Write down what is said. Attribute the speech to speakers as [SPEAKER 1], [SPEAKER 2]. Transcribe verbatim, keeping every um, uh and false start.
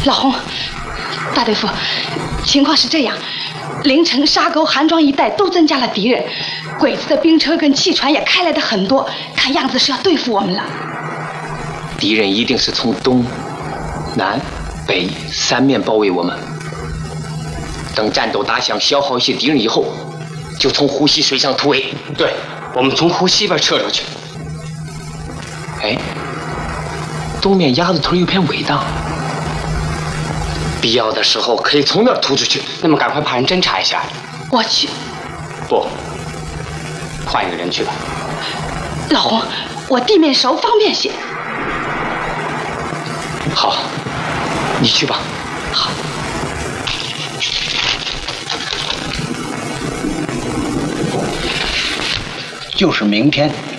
[SPEAKER 1] 老洪，大队副，情况是这样。 凌晨沙沟、韩庄一带都增加了敌人，鬼子的兵车跟汽船也开来的很多，看样子是要对付我们了。
[SPEAKER 2] 敌人一定是从东、南、北三面包围我们。等战斗打响，消耗一些敌人以后，就从湖西水上突围。
[SPEAKER 3] 对，我们从湖西边撤出去。
[SPEAKER 2] 哎，东面鸭子屯有片苇荡。 必要的时候可以从那儿突出去，
[SPEAKER 3] 那么赶快派人侦查一下。
[SPEAKER 1] 我去。
[SPEAKER 3] 不，换一个人去吧。
[SPEAKER 1] 老洪，我地面熟，方便些。
[SPEAKER 2] 好，你去吧。
[SPEAKER 1] 好。
[SPEAKER 4] 就是明天